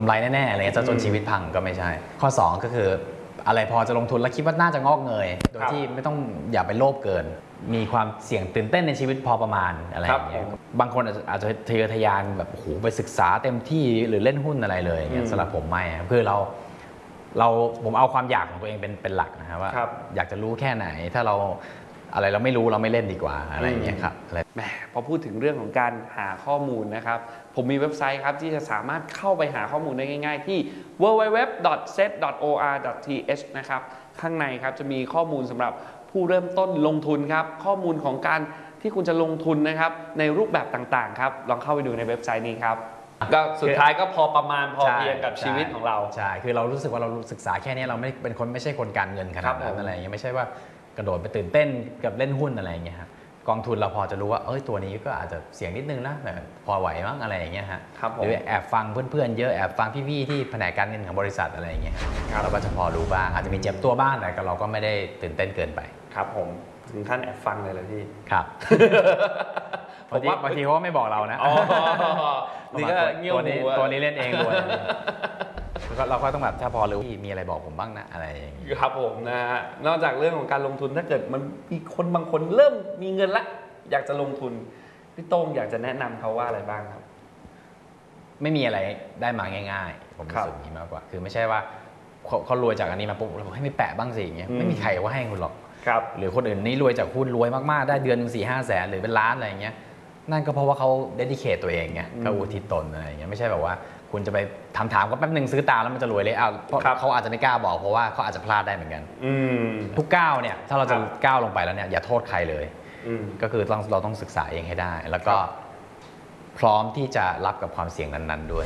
ำไรแน่ๆอะไรจะจนชีวิตพังก็ไม่ใช่ข้อ2ก็คืออะไรพอจะลงทุนแล้วคิดว่าน่าจะงอกเงยโดยที่ไม่ต้องอย่าไปโลภเกินมีความเสี่ยงตื่นเต้นในชีวิตพอประมาณอะไรอย่างเงี้ยบางคนอาจจะทะเยอทะยานแบบโอ้โหไปศึกษาเต็มที่หรือเล่นหุ้นอะไรเลยอย่างเงี้ยสำหรับผมไม่คือผมเอาความอยากของตัวเองเป็นหลักนะครับว่าอยากจะรู้แค่ไหนถ้าเราไม่รู้เราไม่เล่นดีกว่าอะไรอย่างเงี้ยครับแหมพอพูดถึงเรื่องของการหาข้อมูลนะครับผมมีเว็บไซต์ครับที่จะสามารถเข้าไปหาข้อมูลได้ง่ายๆที่ www.set.or.th นะครับข้างในครับจะมีข้อมูลสำหรับผู้เริ่มต้นลงทุนครับข้อมูลของการที่คุณจะลงทุนนะครับในรูปแบบต่างๆครับลองเข้าไปดูในเว็บไซต์นี้ครับก็สุดท้ายก็พอประมาณพอเพียงกับชีวิตของเราใช่คือเรารู้สึกว่าเราศึกษาแค่นี้เราไม่ใช่คนการเงินขนาดนั้นอะไรอย่างเงี้ยไม่ใช่ว่ากระโดดไปตื่นเต้นกับเล่นหุ้นอะไรอย่างเงี้ยครับกองทุนเราพอจะรู้ว่าตัวนี้ก็อาจจะเสี่ยงนิดนึงนะแต่พอไหวมั้งอะไรอย่างเงี้ยฮะหรือแอบฟังเพื่อนๆเยอะแอบฟังพี่ๆที่แผนกการเงินของบริษัทอะไรอย่างเงี้ยเราก็จะพอรู้บ้างอาจจะมีเจ็บตัวบ้างแต่เราก็ไม่ได้ตื่นเต้นเกินไปครับผมถึงขั้นแอบฟังเลยพี่ครับบางทีเขาก็ไม่บอกเรานะนี่ก็เงี้ยวหูตัวนี้เล่นเองด้วยเราก็ต้องแบบถ้าพอรู้มีอะไรบอกผมบ้างนะอะไรอย่างนี้ครับผมนะฮะนอกจากเรื่องของการลงทุนถ้าเกิดมันมีคนบางคนเริ่มมีเงินละอยากจะลงทุนพี่โต้งอยากจะแนะนำเขาว่าอะไรบ้างครับไม่มีอะไรได้มาง่ายๆผมรู้สึกนี้มากกว่าคือไม่ใช่ว่าเขารวยจากอันนี้มาปุ๊บเราบอกให้ไม่แปะบ้างสิอย่างเงี้ยไม่มีใครว่าให้คุณหรอกหรือคนอื่นนี่รวยจากหุ้นรวยมากๆได้เดือนนึง4-5 แสนหรือเป็นล้านอะไรอย่างเงี้ยนั่นก็เพราะว่าเขาเดดิเคทตัวเองไงเขาอุทิศตนอะไรอย่างเงี้ยไม่ใช่แบบว่าคุณจะไปถามก็แป๊บนึงซื้อตามแล้วมันจะรวยเลยเพราะเขาอาจจะไม่กล้าบอกเพราะว่าเขาอาจจะพลาดได้เหมือนกันทุกก้าวเนี่ยถ้าเราจะก้าวลงไปแล้วเนี่ยอย่าโทษใครเลยก็คือเราต้องศึกษาเองให้ได้แล้วก็พร้อมที่จะรับกับความเสี่ยงนั้นๆด้วย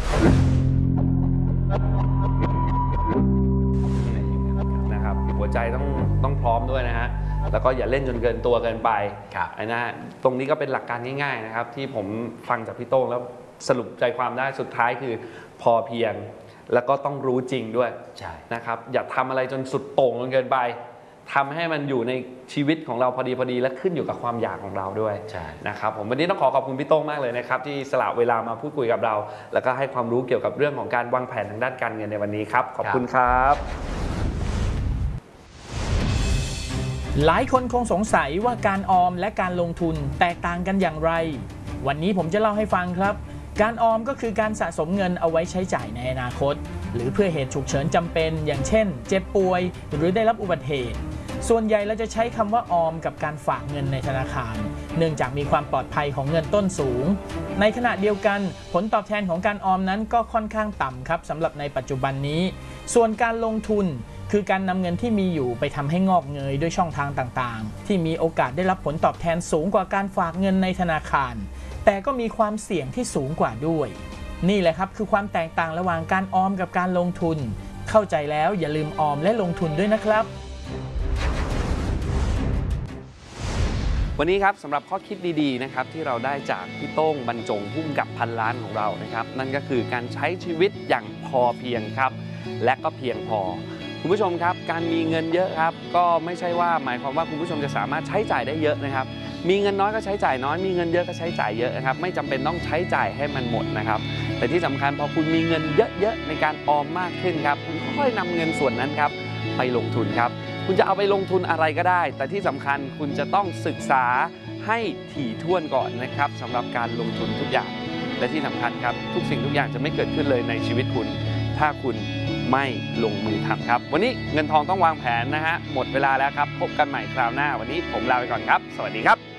นะครับหัวใจต้องพร้อมด้วยนะฮะแล้วก็อย่าเล่นจนเกินตัวเกินไปนะฮะตรงนี้ก็เป็นหลักการง่ายๆนะครับที่ผมฟังจากพี่โต้งแล้วสรุปใจความได้สุดท้ายคือพอเพียงแล้วก็ต้องรู้จริงด้วยนะครับอย่าทำอะไรจนสุดโต่งจนเกินไปทำให้มันอยู่ในชีวิตของเราพอดีและขึ้นอยู่กับความอยากของเราด้วยนะครับผมวันนี้ต้องขอบคุณพี่โต้งมากเลยนะครับที่สละเวลามาพูดคุยกับเราแล้วก็ให้ความรู้เกี่ยวกับเรื่องของการวางแผนทางด้านการเงินในวันนี้ครับขอบคุณครับหลายคนคงสงสัยว่าการออมและการลงทุนแตกต่างกันอย่างไรวันนี้ผมจะเล่าให้ฟังครับการออมก็คือการสะสมเงินเอาไว้ใช้จ่ายในอนาคตหรือเพื่อเหตุฉุกเฉินจำเป็นอย่างเช่นเจ็บป่วยหรือได้รับอุบัติเหตุส่วนใหญ่เราจะใช้คำว่าออมกับการฝากเงินในธนาคารเนื่องจากมีความปลอดภัยของเงินต้นสูงในขณะเดียวกันผลตอบแทนของการออมนั้นก็ค่อนข้างต่ำครับสำหรับในปัจจุบันนี้ส่วนการลงทุนคือการนำเงินที่มีอยู่ไปทำให้งอกเงยด้วยช่องทางต่างๆที่มีโอกาสได้รับผลตอบแทนสูงกว่าการฝากเงินในธนาคารแต่ก็มีความเสี่ยงที่สูงกว่าด้วยนี่แหละครับคือความแตกต่างระหว่างการออมกับการลงทุนเข้าใจแล้วอย่าลืมออมและลงทุนด้วยนะครับวันนี้ครับสำหรับข้อคิดดีๆนะครับที่เราได้จากพี่โต้งบรรจงพุ่มกับพันล้านของเรานะครับนั่นก็คือการใช้ชีวิตอย่างพอเพียงครับและก็เพียงพอคุณผู้ชมครับการมีเงินเยอะครับก็ไม่ใช่ว่าหมายความว่าคุณผู้ชมจะสามารถใช้จ่ายได้เยอะนะครับมีเงินน้อยก็ใช้จ่ายน้อยมีเงินเยอะก็ใช้จ่ายเยอะนะครับไม่จำเป็นต้องใช้จ่ายให้มันหมดนะครับแต่ที่สำคัญพอคุณมีเงินเยอะๆในการออมมากขึ้นครับคุณค่อยนำเงินส่วนนั้นครับไปลงทุนครับคุณจะเอาไปลงทุนอะไรก็ได้แต่ที่สำคัญคุณจะต้องศึกษาให้ถี่ถ้วนก่อนนะครับสำหรับการลงทุนทุกอย่างและที่สำคัญครับทุกสิ่งทุกอย่างจะไม่เกิดขึ้นเลยในชีวิตคุณถ้าคุณไม่ลงมือทำครับวันนี้เงินทองต้องวางแผนนะฮะหมดเวลาแล้วครับพบกันใหม่คราวหน้าวันนี้ผมลาไปก่อนครับสวัสดีครับ